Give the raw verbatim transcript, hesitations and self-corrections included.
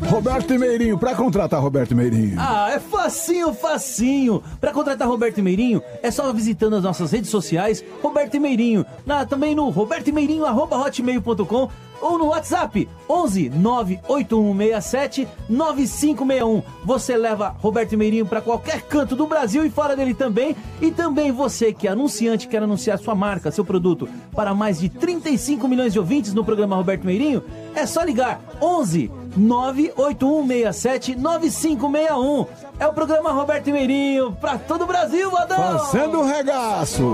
Roberto Meirinho, pra contratar Roberto Meirinho. Ah, é facinho, facinho. Pra contratar Roberto Meirinho, é só visitando as nossas redes sociais, Roberto Meirinho, na, também no robertomeirinho arroba hotmail ponto com ou no WhatsApp onze nove oito um seis sete nove cinco seis um. Você leva Roberto Meirinho para qualquer canto do Brasil e fora dele também. E também você que é anunciante, quer anunciar sua marca, seu produto para mais de trinta e cinco milhões de ouvintes no programa Roberto Meirinho, é só ligar onze nove oito um seis sete nove cinco seis um. É o programa Roberto Meirinho para todo o Brasil, Adão! Fazendo regaço!